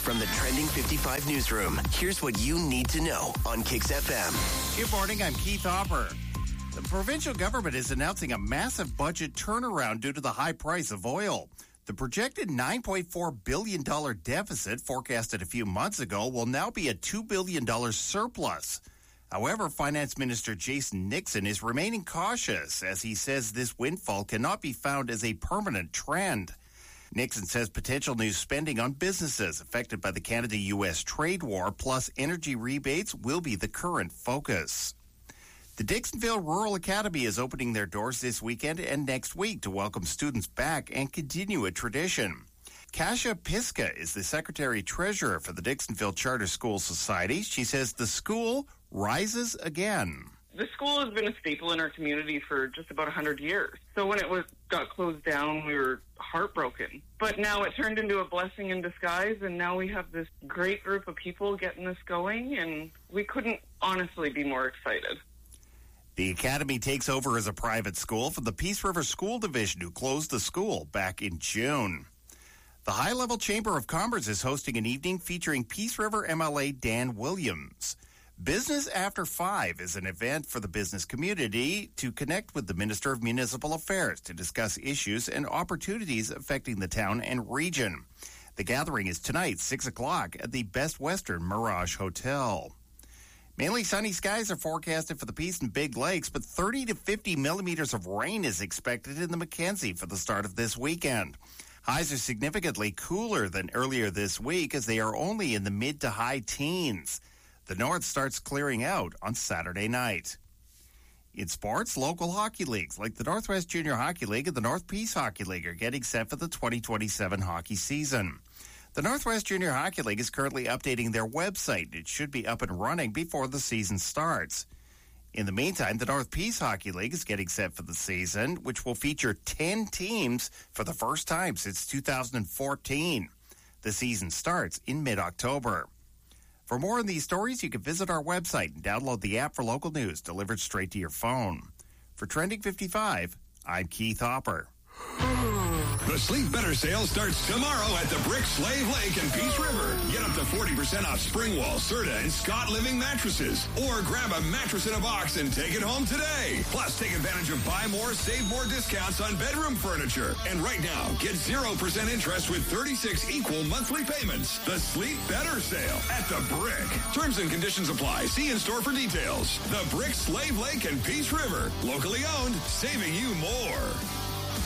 From the Trending 55 newsroom, here's what you need to know on Kicks FM. Good morning, I'm Keith Hopper. The provincial government is announcing a massive budget turnaround due to the high price of oil. The projected $9.4 billion deficit forecasted a few months ago will now be a $2 billion surplus. However, Finance Minister Jason Nixon is remaining cautious as he says this windfall cannot be found as a permanent trend. Nixon says potential new spending on businesses affected by the Canada-U.S. trade war plus energy rebates will be the current focus. The Dixonville Rural Academy is opening their doors this weekend and next week to welcome students back and continue a tradition. Kasia Piska is the Secretary-Treasurer for the Dixonville Charter School Society. She says the school rises again. The school has been a staple in our community for just about 100 years. So when it got closed down, we were heartbroken. But now it turned into a blessing in disguise, and now we have this great group of people getting this going, and we couldn't honestly be more excited. The Academy takes over as a private school from the Peace River School Division, who closed the school back in June. The High Level Chamber of Commerce is hosting an evening featuring Peace River MLA Dan Williams. Business After 5 is an event for the business community to connect with the Minister of Municipal Affairs to discuss issues and opportunities affecting the town and region. The gathering is tonight, 6 o'clock, at the Best Western Mirage Hotel. Mainly sunny skies are forecasted for the Peace and Big Lakes, but 30 to 50 millimeters of rain is expected in the Mackenzie for the start of this weekend. Highs are significantly cooler than earlier this week as they are only in the mid to high teens. The north starts clearing out on Saturday night. In sports, local hockey leagues like the Northwest Junior Hockey League and the North Peace Hockey League are getting set for the 2027 hockey season. The Northwest Junior Hockey League is currently updating their website. It should be up and running before the season starts. In the meantime, the North Peace Hockey League is getting set for the season, which will feature 10 teams for the first time since 2014. The season starts in mid-October. For more on these stories, you can visit our website and download the app for local news delivered straight to your phone. For Trending 55, I'm Keith Hopper. The Sleep Better sale starts tomorrow at the Brick, Slave Lake, and Peace River. Get up to 40% off Springwall, Serta, and Scott Living mattresses. Or grab a mattress in a box and take it home today. Plus, take advantage of buy more, save more discounts on bedroom furniture. And right now, get 0% interest with 36 equal monthly payments. The Sleep Better sale at the Brick. Terms and conditions apply. See in-store for details. The Brick, Slave Lake, and Peace River. Locally owned, saving you more.